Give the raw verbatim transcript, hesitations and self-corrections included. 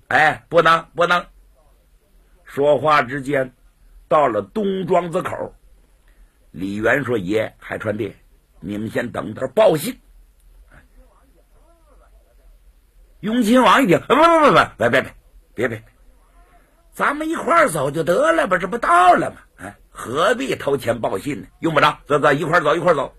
哎，不能不能。说话之间，到了东庄子口，李元说：“爷还传爹，你们先等着报信。”雍亲王一听，不不不不，别别别别别，咱们一块儿走就得了吧，这不到了吗？哎，何必偷钱报信呢？用不着，走走，一块儿走一块儿走。